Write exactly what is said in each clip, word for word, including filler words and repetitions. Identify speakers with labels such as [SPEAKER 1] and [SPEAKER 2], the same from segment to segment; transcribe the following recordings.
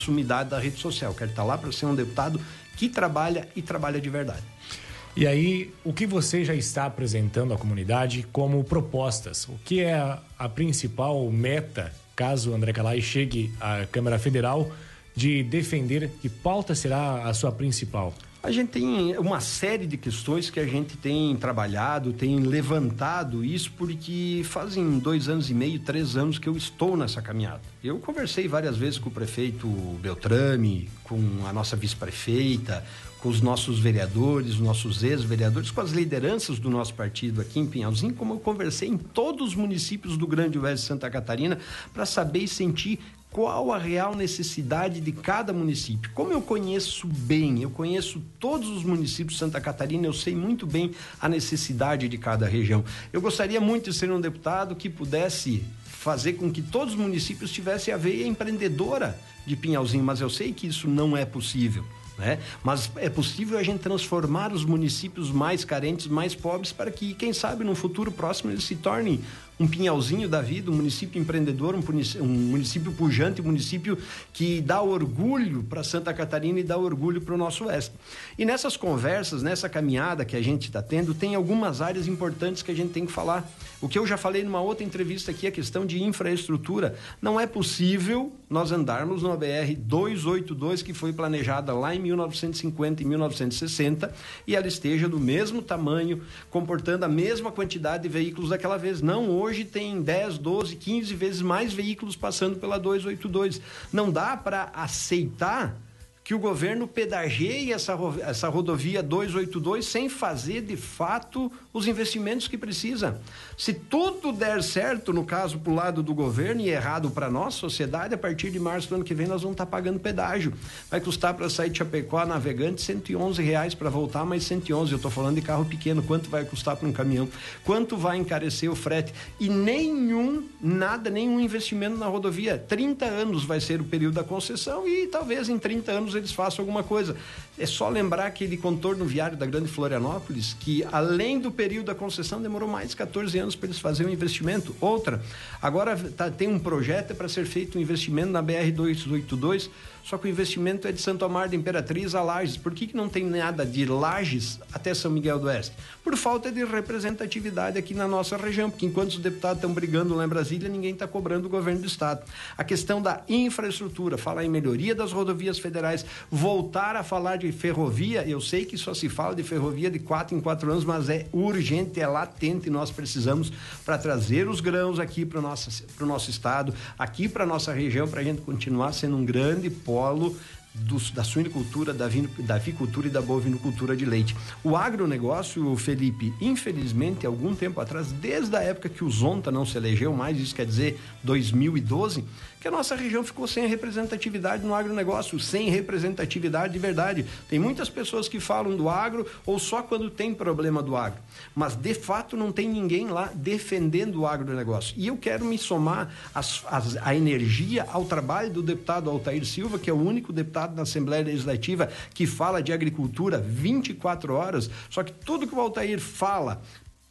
[SPEAKER 1] sumidade da rede social. Quero estar lá para ser um deputado que trabalha e trabalha de verdade.
[SPEAKER 2] E aí, o que você já está apresentando à comunidade como propostas? O que é a, a principal meta, caso André Calai chegue à Câmara Federal, de defender? Que pauta será a sua principal?
[SPEAKER 1] A gente tem uma série de questões que a gente tem trabalhado, tem levantado isso, porque fazem dois anos e meio, três anos que eu estou nessa caminhada. Eu conversei várias vezes com o prefeito Beltrame, com a nossa vice-prefeita, com os nossos vereadores, os nossos ex-vereadores, com as lideranças do nosso partido aqui em Pinhalzinho, como eu conversei em todos os municípios do Grande Oeste de Santa Catarina, para saber e sentir qual a real necessidade de cada município. Como eu conheço bem, eu conheço todos os municípios de Santa Catarina, eu sei muito bem a necessidade de cada região. Eu gostaria muito de ser um deputado que pudesse fazer com que todos os municípios tivessem a veia empreendedora de Pinhalzinho, mas eu sei que isso não é possível, né? Mas é possível a gente transformar os municípios mais carentes, mais pobres, para que, quem sabe, no futuro próximo eles se tornem um Pinhalzinho da vida, um município empreendedor, um município, um município pujante, um município que dá orgulho para Santa Catarina e dá orgulho para o nosso oeste. E nessas conversas, nessa caminhada que a gente está tendo, tem algumas áreas importantes que a gente tem que falar. O que eu já falei numa outra entrevista aqui, a questão de infraestrutura. Não é possível nós andarmos na B R duzentos e oitenta e dois, que foi planejada lá em mil novecentos e cinquenta e mil novecentos e sessenta, e ela esteja do mesmo tamanho, comportando a mesma quantidade de veículos daquela vez. Não, hoje tem dez, doze, quinze vezes mais veículos passando pela duzentos e oitenta e dois. Não dá para aceitar que o governo pedageie essa, essa rodovia duzentos e oitenta e dois sem fazer, de fato, os investimentos que precisa. Se tudo der certo, no caso, para o lado do governo, e errado para a nossa sociedade, a partir de março do ano que vem nós vamos estar pagando pedágio. Vai custar para sair de Chapecó a Navegante cento e onze reais para voltar, mais cento e onze. Eu estou falando de carro pequeno. Quanto vai custar para um caminhão? Quanto vai encarecer o frete? E nenhum, nada, nenhum investimento na rodovia. trinta anos vai ser o período da concessão e talvez em trinta anos eles façam alguma coisa. É só lembrar aquele contorno viário da Grande Florianópolis, que além do período da concessão demorou mais de quatorze anos para eles fazerem um investimento. Outra, agora tá, tem um projeto para ser feito um investimento na B R duzentos e oitenta e dois, só que o investimento é de Santo Amaro da Imperatriz a Lages. Por que que não tem nada de Lages até São Miguel do Oeste? Por falta de representatividade aqui na nossa região, porque enquanto os deputados estão brigando lá em Brasília, ninguém está cobrando o governo do estado. A questão da infraestrutura, falar em melhoria das rodovias federais, voltar a falar de ferrovia. Eu sei que só se fala de ferrovia de quatro em quatro anos, mas é urgente, é latente, e nós precisamos para trazer os grãos aqui para o nosso, para o nosso estado, aqui para a nossa região, para a gente continuar sendo um grande polo Do, da suinicultura, da, vino, da avicultura e da bovinocultura de leite. O agronegócio, Felipe, infelizmente, algum tempo atrás, desde a época que o Zonta não se elegeu mais, isso quer dizer dois mil e doze, que a nossa região ficou sem representatividade no agronegócio, sem representatividade de verdade. Tem muitas pessoas que falam do agro ou só quando tem problema do agro, mas de fato não tem ninguém lá defendendo o agronegócio. E eu quero me somar as, as, a energia ao trabalho do deputado Altair Silva, que é o único deputado na Assembleia Legislativa que fala de agricultura vinte e quatro horas, só que tudo que o Altair fala,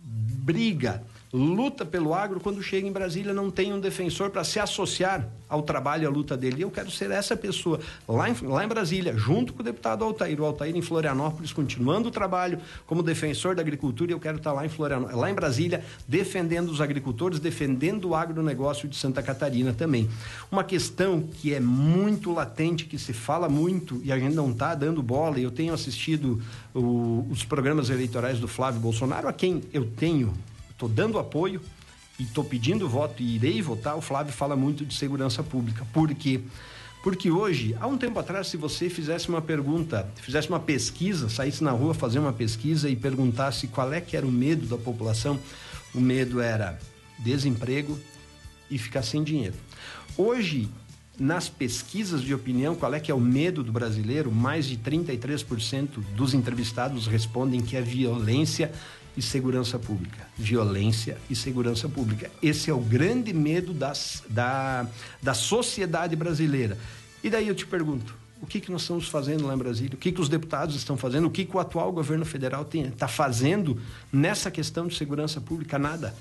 [SPEAKER 1] briga, luta pelo agro, quando chega em Brasília não tem um defensor para se associar ao trabalho e à luta dele. E eu quero ser essa pessoa lá em, lá em Brasília, junto com o deputado Altair, o Altair em Florianópolis, continuando o trabalho como defensor da agricultura, e eu quero estar lá em Florianópolis, lá em Brasília, defendendo os agricultores, defendendo o agronegócio de Santa Catarina também. Uma questão que é muito latente, que se fala muito e a gente não está dando bola, e eu tenho assistido o, os programas eleitorais do Flávio Bolsonaro, a quem eu tenho estou dando apoio e estou pedindo voto e irei votar. O Flávio fala muito de segurança pública. Por quê? Porque hoje, há um tempo atrás, se você fizesse uma pergunta, fizesse uma pesquisa, saísse na rua fazer uma pesquisa e perguntasse qual é que era o medo da população, o medo era desemprego e ficar sem dinheiro. Hoje, nas pesquisas de opinião, qual é que é o medo do brasileiro? Mais de trinta e três por cento dos entrevistados respondem que é violência e segurança pública. Violência e segurança pública. Esse é o grande medo das, da, da sociedade brasileira. E daí eu te pergunto, o que que nós estamos fazendo lá em Brasília? O que que os deputados estão fazendo? O que que o atual governo federal está fazendo nessa questão de segurança pública? Nada.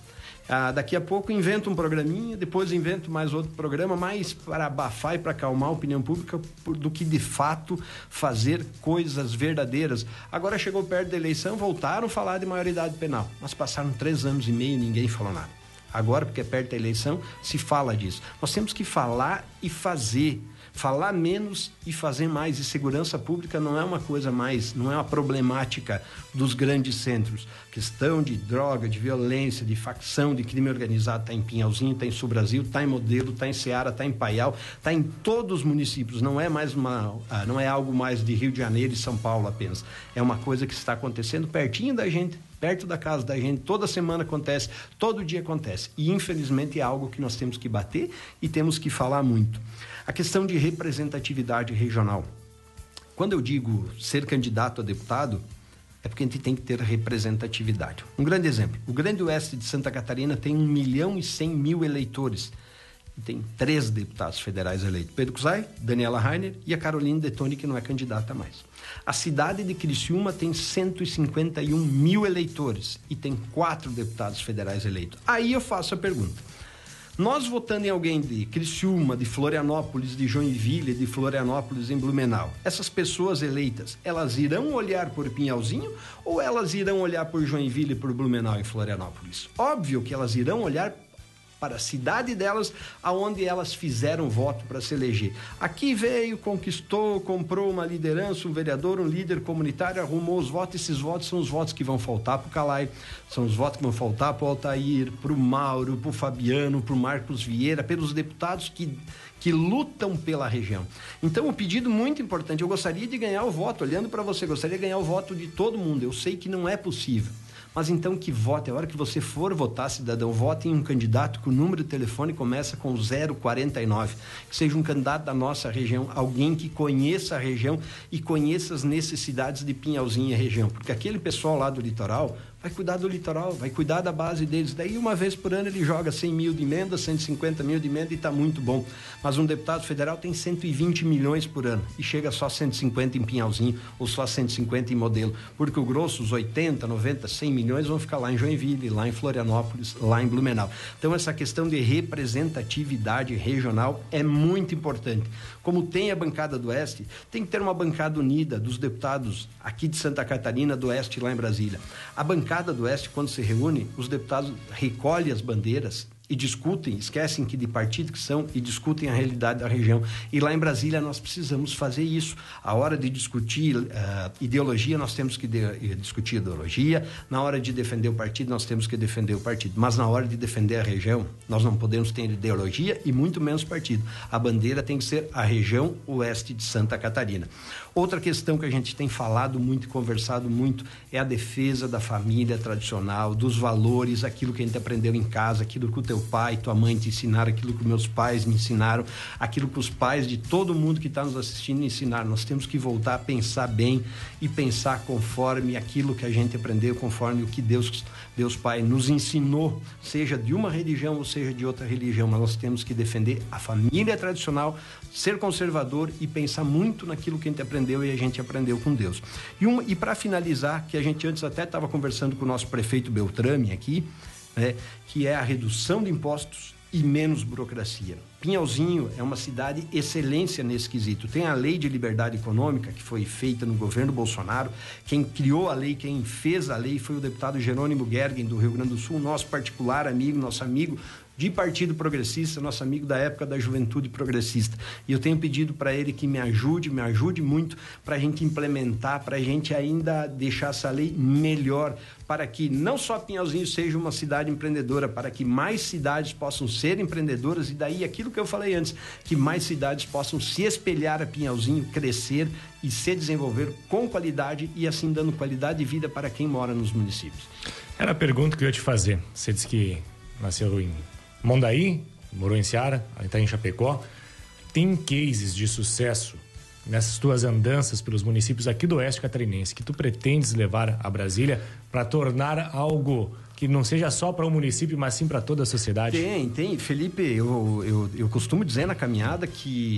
[SPEAKER 1] Ah, daqui a pouco invento um programinha, depois invento mais outro programa, mais para abafar e para acalmar a opinião pública do que de fato fazer coisas verdadeiras. Agora chegou perto da eleição, voltaram a falar de maioridade penal, mas passaram três anos e meio e ninguém falou nada. Agora, porque é perto da eleição, se fala disso. Nós temos que falar e fazer. Falar menos e fazer mais. E segurança pública não é uma coisa mais, não é uma problemática dos grandes centros. Questão de droga, de violência, de facção, de crime organizado está em Pinhalzinho, está em Sul Brasil, está em Modelo, está em Ceará, está em Paial, está em todos os municípios. Não é mais uma, não é algo mais de Rio de Janeiro e São Paulo apenas. É uma coisa que está acontecendo pertinho da gente, perto da casa da gente, toda semana acontece, todo dia acontece. E infelizmente é algo que nós temos que bater e temos que falar muito. A questão de representatividade regional. Quando eu digo ser candidato a deputado, é porque a gente tem que ter representatividade. Um grande exemplo, o Grande Oeste de Santa Catarina tem um milhão e cem mil eleitores. E tem três deputados federais eleitos. Pedro Cusai, Daniela Rainer e a Caroline Detoni, que não é candidata mais. A cidade de Criciúma tem cento e cinquenta e um mil eleitores e tem quatro deputados federais eleitos. Aí eu faço a pergunta. Nós votando em alguém de Criciúma, de Florianópolis, de Joinville, de Florianópolis em Blumenau, essas pessoas eleitas, elas irão olhar por Pinhalzinho ou elas irão olhar por Joinville e por Blumenau em Florianópolis? Óbvio que elas irão olhar para a cidade delas, aonde elas fizeram voto para se eleger. Aqui veio, conquistou, comprou uma liderança, um vereador, um líder comunitário, arrumou os votos. Esses votos são os votos que vão faltar para o Calai, são os votos que vão faltar para o Altair, para o Mauro, para o Fabiano, para o Marcos Vieira, pelos deputados que, que lutam pela região. Então, um pedido muito importante, eu gostaria de ganhar o voto, olhando para você, gostaria de ganhar o voto de todo mundo. Eu sei que não é possível. Mas então que vote, a hora que você for votar, cidadão, vote em um candidato que o número de telefone começa com zero quarenta e nove, que seja um candidato da nossa região, alguém que conheça a região e conheça as necessidades de Pinhalzinho e região, porque aquele pessoal lá do litoral vai cuidar do litoral, vai cuidar da base deles. Daí, uma vez por ano, ele joga cem mil de emenda, cento e cinquenta mil de emenda e está muito bom. Mas um deputado federal tem cento e vinte milhões por ano e chega só cento e cinquenta em Pinhalzinho ou só cento e cinquenta em Modelo, porque o grosso, os oitenta, noventa, cem milhões vão ficar lá em Joinville, lá em Florianópolis, lá em Blumenau. Então, essa questão de representatividade regional é muito importante. Como tem a bancada do Oeste, tem que ter uma bancada unida dos deputados aqui de Santa Catarina, do Oeste, lá em Brasília. A bancada do Oeste, quando se reúne, os deputados recolhem as bandeiras e discutem, esquecem que de partido que são e discutem a realidade da região. E lá em Brasília nós precisamos fazer isso. A hora de discutir uh, ideologia, nós temos que de, discutir ideologia. Na hora de defender o partido, nós temos que defender o partido. Mas na hora de defender a região, nós não podemos ter ideologia e muito menos partido. A bandeira tem que ser a região oeste de Santa Catarina. Outra questão que a gente tem falado muito e conversado muito é a defesa da família tradicional, dos valores, aquilo que a gente aprendeu em casa, aquilo que o teu pai, tua mãe te ensinaram, aquilo que meus pais me ensinaram, aquilo que os pais de todo mundo que está nos assistindo ensinaram. Nós temos que voltar a pensar bem e pensar conforme aquilo que a gente aprendeu, conforme o que Deus, Deus Pai nos ensinou, seja de uma religião ou seja de outra religião, mas nós temos que defender a família tradicional, ser conservador e pensar muito naquilo que a gente aprendeu e a gente aprendeu com Deus. E, uma, e para finalizar, que a gente antes até estava conversando com o nosso prefeito Beltrame aqui, né, que é a redução de impostos e menos burocracia. Pinhalzinho é uma cidade excelência nesse quesito. Tem a lei de liberdade econômica que foi feita no governo Bolsonaro. Quem criou a lei, quem fez a lei foi o deputado Jerônimo Gergen do Rio Grande do Sul, nosso particular amigo, nosso amigo de Partido Progressista, nosso amigo da época da Juventude Progressista. E eu tenho pedido para ele que me ajude, me ajude muito para a gente implementar, para a gente ainda deixar essa lei melhor, para que não só Pinhalzinho seja uma cidade empreendedora, para que mais cidades possam ser empreendedoras e daí aquilo que eu falei antes, que mais cidades possam se espelhar a Pinhalzinho, crescer e se desenvolver com qualidade e assim dando qualidade de vida para quem mora nos municípios.
[SPEAKER 2] Era a pergunta que eu ia te fazer. Você disse que nasceu em Mondaí, morou em Ceará, está em Chapecó. Tem cases de sucesso nessas tuas andanças pelos municípios aqui do Oeste Catarinense que tu pretendes levar a Brasília para tornar algo que não seja só para o município, mas sim para toda a sociedade?
[SPEAKER 1] Tem, tem. Felipe, eu, eu, eu costumo dizer na caminhada que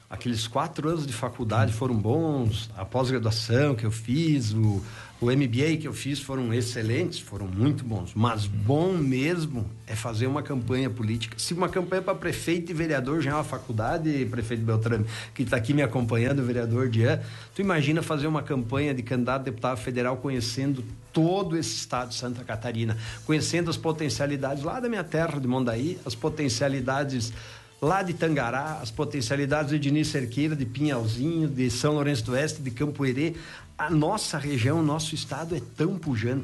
[SPEAKER 1] Aqueles quatro anos de faculdade foram bons, a pós-graduação que eu fiz, o, o M B A que eu fiz foram excelentes, foram muito bons. Mas bom mesmo é fazer uma campanha política. Se uma campanha para prefeito e vereador já é uma faculdade, prefeito Beltrame, que está aqui me acompanhando, o vereador Dian, tu imagina fazer uma campanha de candidato a deputado federal conhecendo todo esse estado de Santa Catarina, conhecendo as potencialidades lá da minha terra, de Mondaí, as potencialidades lá de Tangará, as potencialidades de Diniz Cerqueira, de Pinhalzinho, de São Lourenço do Oeste, de Campo Herê. A nossa região, o nosso estado é tão pujante,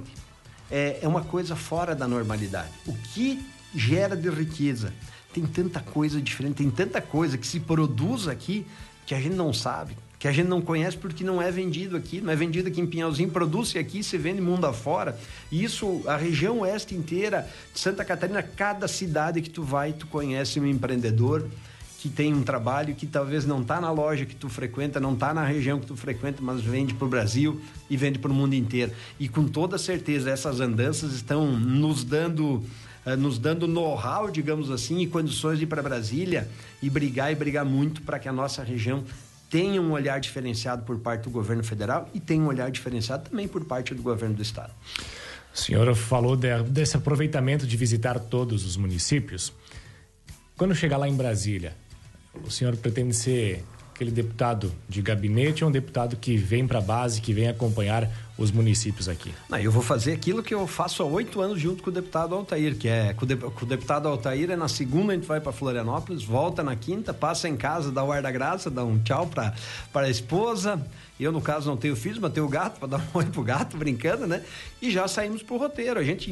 [SPEAKER 1] é, é uma coisa fora da normalidade. O que gera de riqueza? Tem tanta coisa diferente, tem tanta coisa que se produz aqui que a gente não sabe, que a gente não conhece porque não é vendido aqui, não é vendido aqui em Pinhalzinho, produz-se aqui, se vende mundo afora. E isso, a região oeste inteira de Santa Catarina, cada cidade que tu vai, tu conhece um empreendedor que tem um trabalho que talvez não está na loja que tu frequenta, não está na região que tu frequenta, mas vende para o Brasil e vende para o mundo inteiro. E com toda certeza essas andanças estão nos dando... nos dando know-how, digamos assim, e condições de ir para Brasília e brigar e brigar muito para que a nossa região tenha um olhar diferenciado por parte do governo federal e tenha um olhar diferenciado também por parte do governo do estado.
[SPEAKER 2] A senhora falou de, desse aproveitamento de visitar todos os municípios. Quando chegar lá em Brasília, o senhor pretende ser aquele deputado de gabinete ou um deputado que vem para a base, que vem acompanhar os municípios aqui?
[SPEAKER 1] Não, eu vou fazer aquilo que eu faço há oito anos junto com o deputado Altair, que é com o, de, com o deputado Altair é na segunda a gente vai para Florianópolis, volta na quinta, passa em casa, dá o ar da graça, dá um tchau para para a esposa. Eu, no caso, não tenho filhos, mas tenho o gato, para dar um oi pro gato, brincando, né? E já saímos pro roteiro. A gente,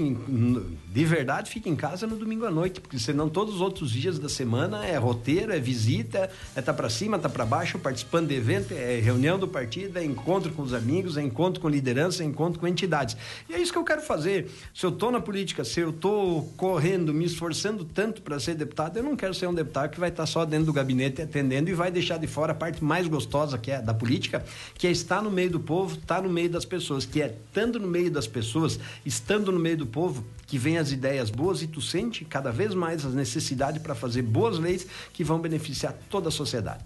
[SPEAKER 1] de verdade, fica em casa no domingo à noite, porque senão todos os outros dias da semana é roteiro, é visita, é tá para cima, tá para baixo, participando de evento, é reunião do partido, é encontro com os amigos, é encontro com liderança, é encontro com entidades. E é isso que eu quero fazer. Se eu tô na política, se eu tô correndo, me esforçando tanto para ser deputado, eu não quero ser um deputado que vai estar só dentro do gabinete atendendo e vai deixar de fora a parte mais gostosa que é da política, que é estar no meio do povo, estar no meio das pessoas, que é estando no meio das pessoas, estando no meio do povo, que vem as ideias boas e tu sente cada vez mais a necessidade para fazer boas leis que vão beneficiar toda a sociedade.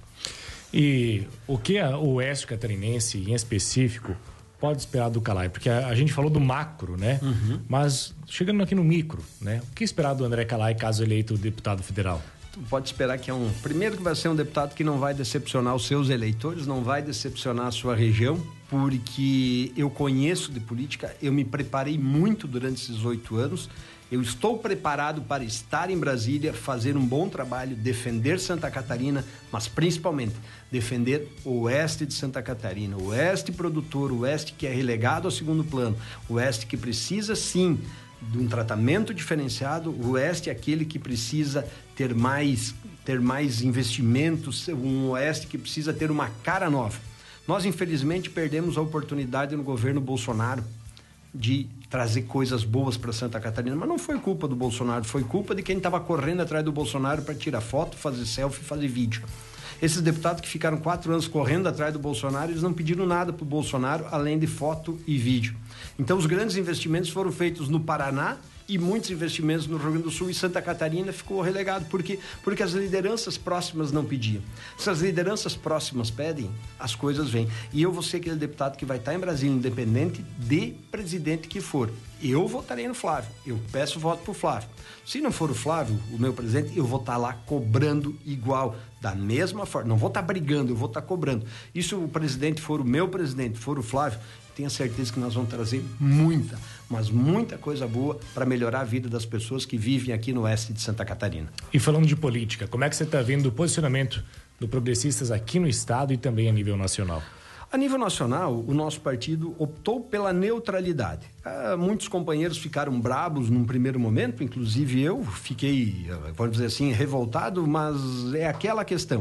[SPEAKER 2] E o que a, o oeste catarinense, em específico, pode esperar do Calai? Porque a, a gente falou do macro, né? Uhum. Mas chegando aqui no micro, né? O que esperar do André Calai caso eleito deputado federal?
[SPEAKER 1] Pode esperar que é um... Primeiro que vai ser um deputado que não vai decepcionar os seus eleitores, não vai decepcionar a sua região, porque eu conheço de política, eu me preparei muito durante esses oito anos, eu estou preparado para estar em Brasília, fazer um bom trabalho, defender Santa Catarina, mas principalmente defender o oeste de Santa Catarina, o oeste produtor, o oeste que é relegado ao segundo plano, o oeste que precisa sim de um tratamento diferenciado, o oeste é aquele que precisa ter mais, ter mais investimentos, um oeste que precisa ter uma cara nova. Nós, infelizmente, perdemos a oportunidade no governo Bolsonaro de trazer coisas boas para Santa Catarina, mas não foi culpa do Bolsonaro, foi culpa de quem estava correndo atrás do Bolsonaro para tirar foto, fazer selfie, fazer vídeo. Esses deputados que ficaram quatro anos correndo atrás do Bolsonaro, eles não pediram nada para o Bolsonaro, além de foto e vídeo. Então, os grandes investimentos foram feitos no Paraná e muitos investimentos no Rio Grande do Sul, e Santa Catarina ficou relegado. Por quê? Porque as lideranças próximas não pediam. Se as lideranças próximas pedem, as coisas vêm. E eu vou ser aquele deputado que vai estar em Brasília, independente de presidente que for. Eu votarei no Flávio, eu peço voto pro Flávio. Se não for o Flávio, o meu presidente, eu vou estar lá cobrando igual, da mesma forma. Não vou estar brigando, eu vou estar cobrando. E se o presidente for o meu presidente, for o Flávio, tenha certeza que nós vamos trazer muita, mas muita coisa boa para melhorar a vida das pessoas que vivem aqui no oeste de Santa Catarina.
[SPEAKER 2] E falando de política, como é que você está vendo o posicionamento do Progressistas aqui no estado e também a nível nacional?
[SPEAKER 1] A nível nacional, o nosso partido optou pela neutralidade. Ah, muitos companheiros ficaram bravos num primeiro momento, inclusive eu fiquei, vamos dizer assim, revoltado, mas é aquela questão.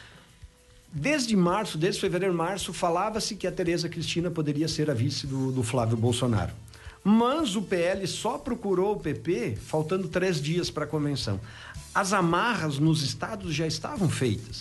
[SPEAKER 1] Desde março, desde fevereiro, março, falava-se que a Tereza Cristina poderia ser a vice do, do Flávio Bolsonaro. Mas o P L só procurou o P P faltando três dias para a convenção. As amarras nos estados já estavam feitas.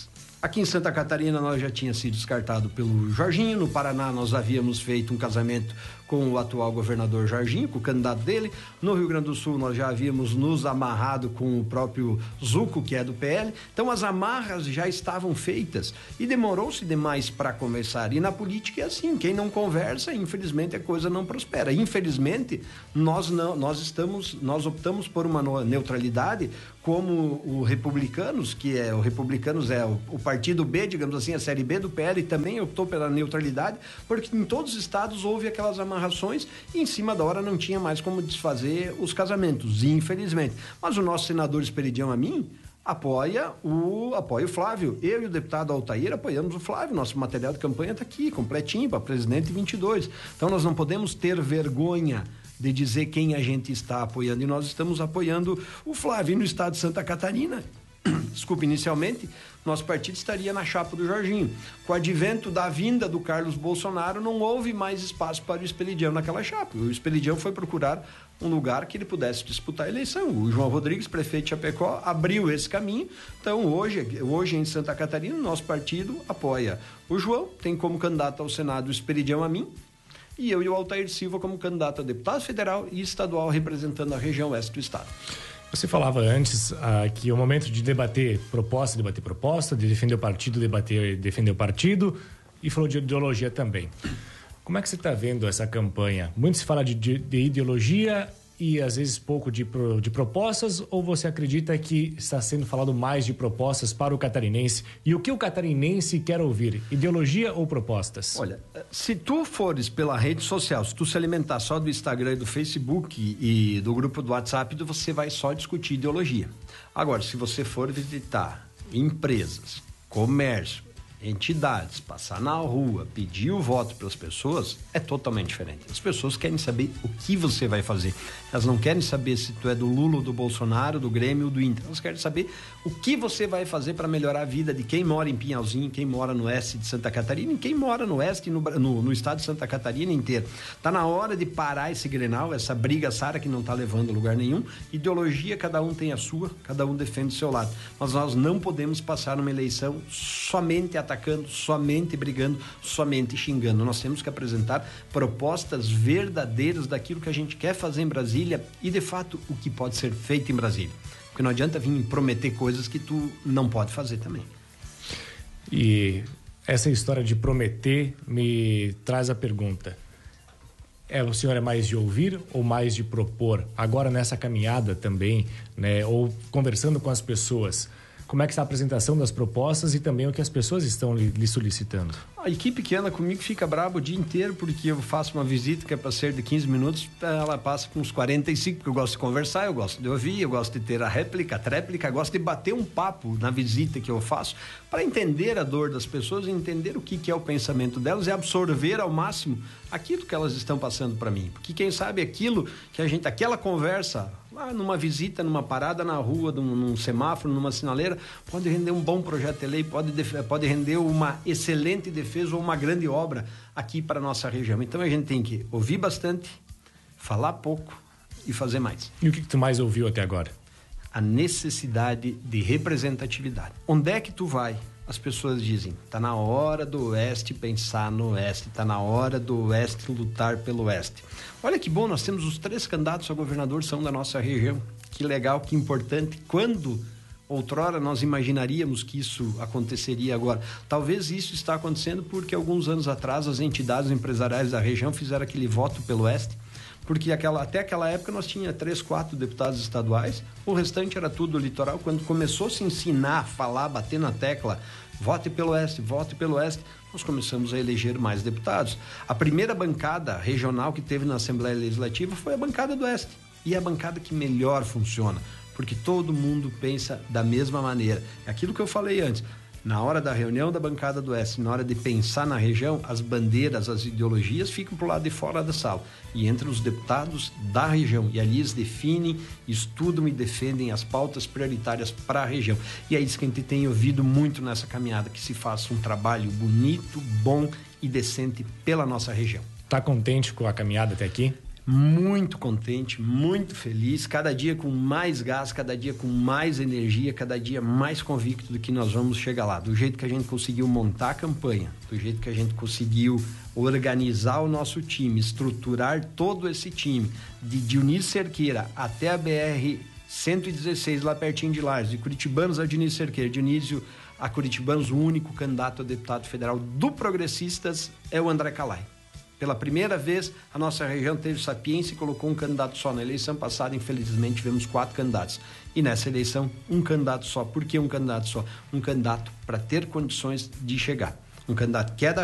[SPEAKER 1] Aqui em Santa Catarina nós já tinha sido descartado pelo Jorginho, no Paraná nós havíamos feito um casamento com o atual governador Jorginho, com o candidato dele, no Rio Grande do Sul nós já havíamos nos amarrado com o próprio Zuco, que é do P L, então as amarras já estavam feitas e demorou-se demais para conversar, e na política é assim, quem não conversa, infelizmente a coisa não prospera, infelizmente nós não, nós estamos, nós optamos por uma neutralidade, como o Republicanos, que é o Republicanos é o, o partido B, digamos assim, a série B do P L, também optou pela neutralidade, porque em todos os estados houve aquelas amarrações e em cima da hora não tinha mais como desfazer os casamentos, infelizmente. Mas o nosso senador Esperidião Amin apoia o, apoia o Flávio. Eu e o deputado Altair apoiamos o Flávio. Nosso material de campanha está aqui, completinho, para presidente vinte e dois. Então nós não podemos ter vergonha de dizer quem a gente está apoiando, e nós estamos apoiando o Flávio. E no estado de Santa Catarina, desculpe, inicialmente, nosso partido estaria na chapa do Jorginho. Com o advento da vinda do Carlos Bolsonaro, não houve mais espaço para o Esperidião naquela chapa. O Esperidião foi procurar um lugar que ele pudesse disputar a eleição. O João Rodrigues, prefeito de Chapecó, abriu esse caminho. Então, hoje, hoje em Santa Catarina, nosso partido apoia o João, tem como candidato ao Senado o Esperidião Amin, e eu e o Altair Silva como candidato a deputado federal e estadual representando a região oeste do estado.
[SPEAKER 2] Você falava antes ah, que o momento de debater proposta, debater proposta, de defender o partido, debater, defender o partido, e falou de ideologia também. Como é que você está vendo essa campanha? Muito se fala de, de, de ideologia e às vezes pouco de, de propostas, ou você acredita que está sendo falado mais de propostas para o catarinense? E o que o catarinense quer ouvir? Ideologia ou propostas?
[SPEAKER 1] Olha, se tu fores pela rede social, se tu se alimentar só do Instagram e do Facebook e do grupo do WhatsApp, você vai só discutir ideologia. Agora, se você for visitar empresas, comércio, entidades, passar na rua, pedir o voto para as pessoas, é totalmente diferente. As pessoas querem saber o que você vai fazer. Elas não querem saber se tu é do Lula, do Bolsonaro, do Grêmio ou do Inter. Elas querem saber o que você vai fazer para melhorar a vida de quem mora em Pinhalzinho, quem mora no oeste de Santa Catarina e quem mora no oeste, no, no, no estado de Santa Catarina inteiro. Tá na hora de parar esse Grenal, essa briga Sara que não tá levando a lugar nenhum. Ideologia, cada um tem a sua, cada um defende o seu lado. Mas nós não podemos passar numa eleição somente atacando atacando, somente brigando, somente xingando. Nós temos que apresentar propostas verdadeiras daquilo que a gente quer fazer em Brasília e, de fato, o que pode ser feito em Brasília. Porque não adianta vir prometer coisas que tu não pode fazer também.
[SPEAKER 2] E essa história de prometer me traz a pergunta. É, o senhor é mais de ouvir ou mais de propor? Agora nessa caminhada também, né, ou conversando com as pessoas, como é que está a apresentação das propostas e também o que as pessoas estão lhe, lhe solicitando?
[SPEAKER 1] A equipe que anda comigo fica brava o dia inteiro porque eu faço uma visita que é para ser de quinze minutos, ela passa com uns quarenta e cinco, porque eu gosto de conversar, eu gosto de ouvir, eu gosto de ter a réplica, a tréplica, eu gosto de bater um papo na visita que eu faço para entender a dor das pessoas, entender o que, que é o pensamento delas e absorver ao máximo aquilo que elas estão passando para mim. Porque quem sabe aquilo que a gente, aquela conversa lá numa visita, numa parada na rua, num, num semáforo, numa sinaleira, pode render um bom projeto de lei, pode, pode render uma excelente defesa ou uma grande obra aqui para a nossa região. Então a gente tem que ouvir bastante, falar pouco e fazer mais.
[SPEAKER 2] E o que, que tu mais ouviu até agora?
[SPEAKER 1] A necessidade de representatividade. Onde é que tu vai? As pessoas dizem, tá na hora do Oeste pensar no Oeste, tá na hora do Oeste lutar pelo Oeste. Olha que bom, nós temos os três candidatos a governador são da nossa região. Que legal, que importante. Quando outrora nós imaginaríamos que isso aconteceria agora? Talvez isso está acontecendo porque alguns anos atrás as entidades empresariais da região fizeram aquele voto pelo Oeste. Porque aquela, até aquela época nós tínhamos três, quatro deputados estaduais, o restante era tudo litoral. Quando começou a se ensinar, a falar, bater na tecla, vote pelo Oeste, vote pelo Oeste, nós começamos a eleger mais deputados. A primeira bancada regional que teve na Assembleia Legislativa foi a bancada do Oeste. E é a bancada que melhor funciona, porque todo mundo pensa da mesma maneira. É aquilo que eu falei antes. Na hora da reunião da bancada do Oeste, na hora de pensar na região, as bandeiras, as ideologias ficam para o lado de fora da sala. E entram os deputados da região. E ali eles definem, estudam e defendem as pautas prioritárias para a região. E é isso que a gente tem ouvido muito nessa caminhada, que se faça um trabalho bonito, bom e decente pela nossa região.
[SPEAKER 2] Está contente com a caminhada até aqui?
[SPEAKER 1] muito contente, muito feliz, cada dia com mais gás, cada dia com mais energia, cada dia mais convicto de que nós vamos chegar lá. Do jeito que a gente conseguiu montar a campanha, do jeito que a gente conseguiu organizar o nosso time, estruturar todo esse time, de Dionísio Cerqueira até a B R cento e dezesseis, lá pertinho de Lages, de Curitibanos a Dionísio Cerqueira, Dionísio a Curitibanos, o único candidato a deputado federal do Progressistas é o André Calai. Pela primeira vez, a nossa região teve sapiência e colocou um candidato só. Na eleição passada, infelizmente, tivemos quatro candidatos. E nessa eleição, um candidato só. Por que um candidato só? Um candidato para ter condições de chegar. Um candidato que é da